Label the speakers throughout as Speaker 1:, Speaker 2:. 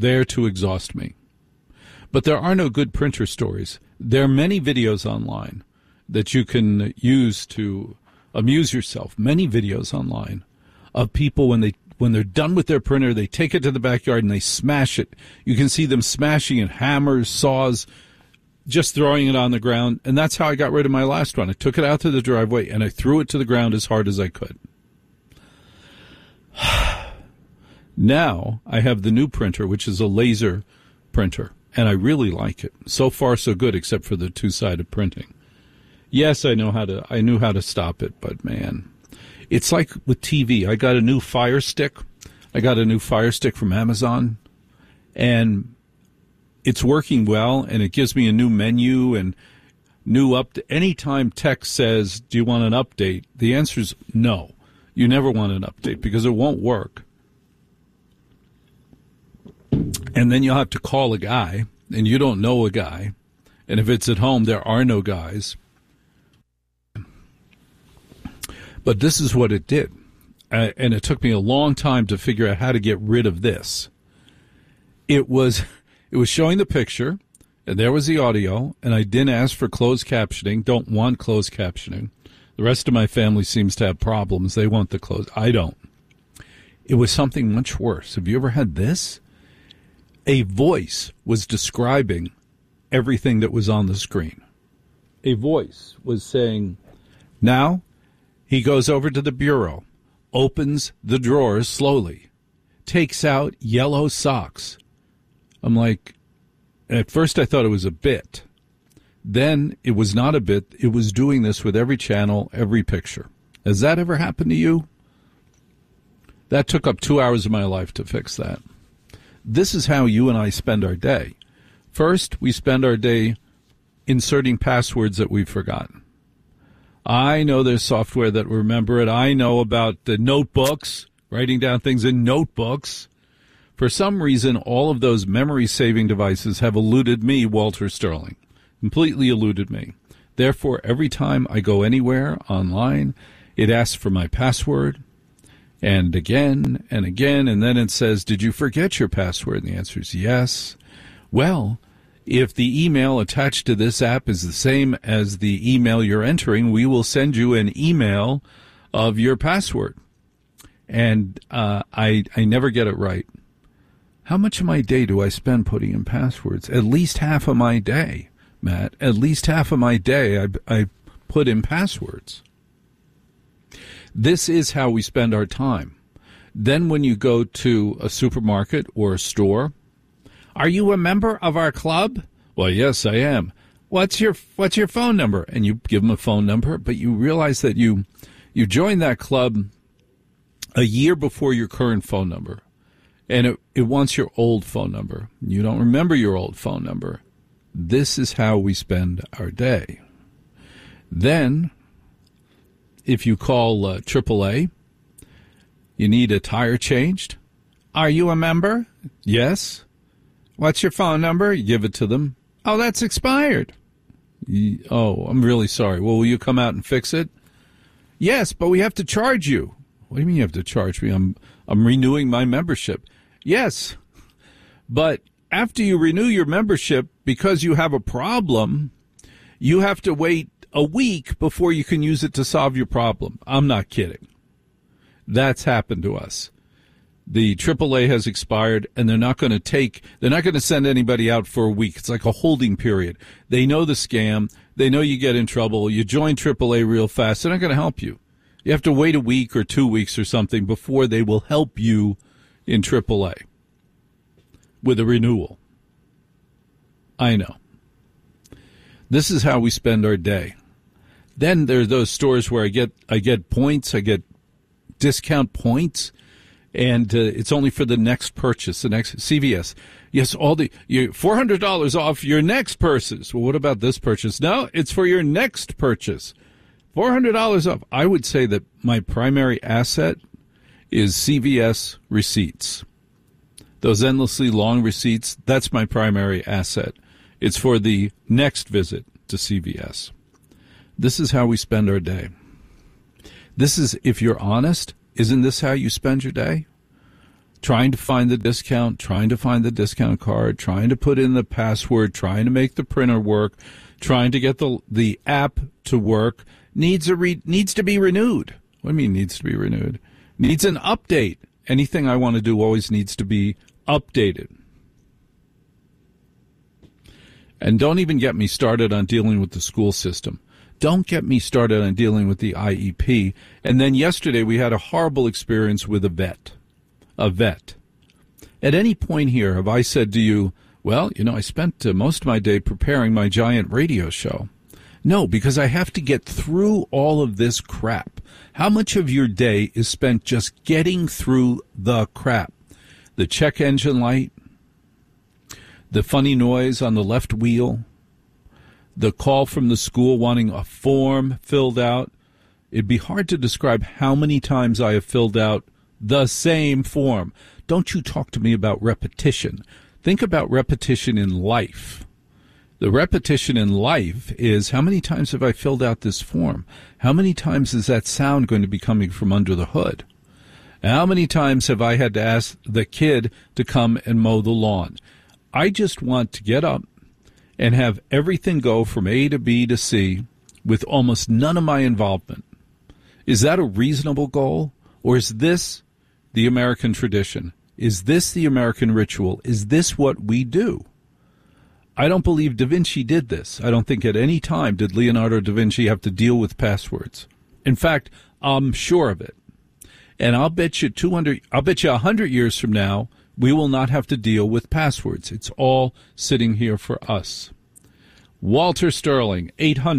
Speaker 1: there to exhaust me. But there are no good printer stories. There are many videos online that you can use to amuse yourself. Many videos online of people when they're done with their printer, they take it to the backyard and they smash it. You can see them smashing it, hammers, saws, just throwing it on the ground. And that's how I got rid of my last one. I took it out to the driveway and I threw it to the ground as hard as I could. Now I have the new printer, which is a laser printer, and I really like it. So far, so good, except for the two-sided printing. Yes, I knew how to stop it, but man, it's like with TV. I got a new Fire Stick. I got a new Fire Stick from Amazon, and it's working well, and it gives me a new menu and new anytime text says, "Do you want an update?" The answer is no. You never want an update because it won't work. And then you'll have to call a guy, and you don't know a guy. And if it's at home, there are no guys. But this is what it did. And it took me a long time to figure out how to get rid of this. It was showing the picture, and there was the audio, and I didn't ask for closed captioning, don't want closed captioning. The rest of my family seems to have problems. They want the closed. I don't. It was something much worse. Have you ever had this? A voice was describing everything that was on the screen. A voice was saying, now he goes over to the bureau, opens the drawers slowly, takes out yellow socks. I'm like, at first I thought it was a bit. Then it was not a bit. It was doing this with every channel, every picture. Has that ever happened to you? That took up 2 hours of my life to fix that. This is how you and I spend our day. First, we spend our day inserting passwords that we've forgotten. I know there's software that will remember it. I know about the notebooks, writing down things in notebooks. For some reason, all of those memory-saving devices have eluded me, Walter Sterling, completely eluded me. Therefore, every time I go anywhere online, it asks for my password. And again, and then it says, did you forget your password? And the answer is yes. Well, if the email attached to this app is the same as the email you're entering, we will send you an email of your password. And I never get it right. How much of my day do I spend putting in passwords? At least half of my day, Matt. At least half of my day I put in passwords. This is how we spend our time. Then when you go to a supermarket or a store, are you a member of our club? Well, yes, I am. What's your phone number? And you give them a phone number, but you realize that you joined that club a year before your current phone number. And it wants your old phone number. You don't remember your old phone number. This is how we spend our day. Then, if you call AAA, you need a tire changed. Are you a member? Yes. What's your phone number? You give it to them. Oh, that's expired. Oh, I'm really sorry. Well, will you come out and fix it? Yes, but we have to charge you. What do you mean you have to charge me? I'm renewing my membership. Yes, but after you renew your membership, because you have a problem, you have to wait a week before you can use it to solve your problem. I'm not kidding. That's happened to us. The AAA has expired, and they're not going to send anybody out for a week. It's like a holding period. They know the scam. They know you get in trouble. You join AAA real fast. They're not going to help you. You have to wait a week or 2 weeks or something before they will help you in AAA with a renewal. I know. This is how we spend our day. Then there are those stores where I get points, I get discount points, and it's only for the next purchase, the next CVS. Yes, $400 off your next purchase. Well, what about this purchase? No, it's for your next purchase. $400 off. I would say that my primary asset is CVS receipts. Those endlessly long receipts, that's my primary asset. It's for the next visit to CVS. This is how we spend our day. This is, if you're honest, isn't this how you spend your day? trying to find the discount, trying to find the discount card, trying to put in the password, trying to make the printer work, trying to get the app to work, needs to be renewed. What do you mean needs to be renewed? Needs an update. Anything I want to do always needs to be updated. And don't even get me started on dealing with the school system. Don't get me started on dealing with the IEP. And then yesterday we had a horrible experience with a vet. At any point here have I said to you, well, I spent most of my day preparing my giant radio show. No, because I have to get through all of this crap. How much of your day is spent just getting through the crap? The check engine light, the funny noise on the left wheel, the call from the school wanting a form filled out. It'd be hard to describe how many times I have filled out the same form. Don't you talk to me about repetition. Think about repetition in life. The repetition in life is, how many times have I filled out this form? How many times is that sound going to be coming from under the hood? How many times have I had to ask the kid to come and mow the lawn? I just want to get up and have everything go from A to B to C with almost none of my involvement. Is that a reasonable goal? Or is this the American tradition? Is this the American ritual? Is this what we do? I don't believe Da Vinci did this. I don't think at any time did Leonardo da Vinci have to deal with passwords. In fact, I'm sure of it. And I'll bet you 100 years from now, we will not have to deal with passwords. It's all sitting here for us. Walter Sterling,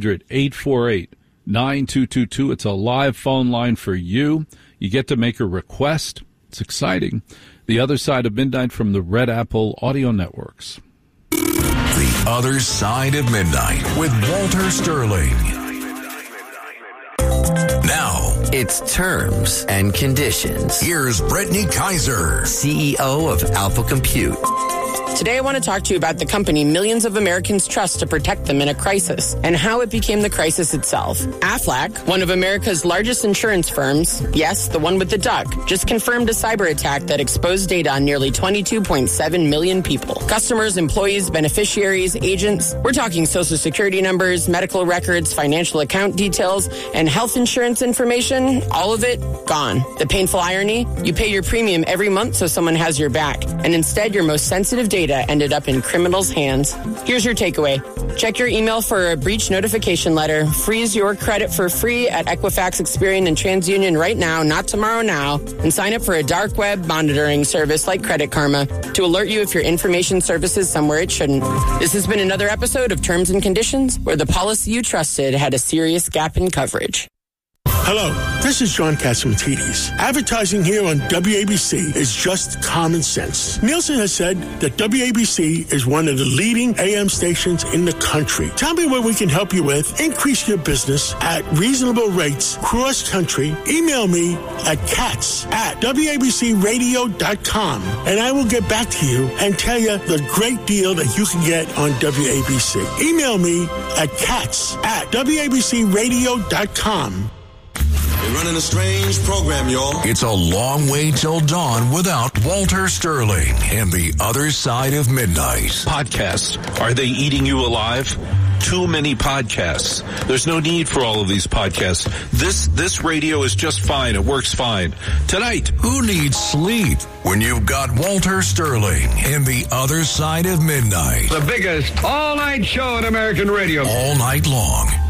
Speaker 1: 800-848-9222. It's a live phone line for you. You get to make a request. It's exciting. The Other Side of Midnight from the Red Apple Audio Networks.
Speaker 2: The Other Side of Midnight with Walter Sterling. Now,
Speaker 3: it's Terms and Conditions.
Speaker 2: Here's Brittany Kaiser,
Speaker 3: CEO of Alpha Compute.
Speaker 4: Today I want to talk to you about the company millions of Americans trust to protect them in a crisis and how it became the crisis itself. Aflac, one of America's largest insurance firms, yes, the one with the duck, just confirmed a cyber attack that exposed data on nearly 22.7 million people. Customers, employees, beneficiaries, agents. We're talking social security numbers, medical records, financial account details, and health insurance information. All of it gone. The painful irony? You pay your premium every month so someone has your back, and instead your most sensitive data ended up in criminals' hands. Here's your takeaway. Check your email for a breach notification letter. Freeze your credit for free at Equifax, Experian, and TransUnion right now, not tomorrow now, and sign up for a dark web monitoring service like Credit Karma to alert you if your information surfaces somewhere it shouldn't. This has been another episode of Terms and Conditions, where the policy you trusted had a serious gap in coverage.
Speaker 5: Hello, this is John Catsimatidis. Advertising here on WABC is just common sense. Nielsen has said that WABC is one of the leading AM stations in the country. Tell me what we can help you with. Increase your business at reasonable rates cross-country. Email me at cats@wabcradio.com, and I will get back to you and tell you the great deal that you can get on WABC. Email me at cats@wabcradio.com.
Speaker 6: We're running a strange program, y'all.
Speaker 2: It's a long way till dawn without Walter Sterling and the Other Side of Midnight.
Speaker 1: Podcasts, are they eating you alive? Too many podcasts. There's no need for all of these podcasts. This radio is just fine. It works fine. Tonight,
Speaker 2: who needs sleep when you've got Walter Sterling and the Other Side of Midnight?
Speaker 7: The biggest all-night show in American radio.
Speaker 2: All night long.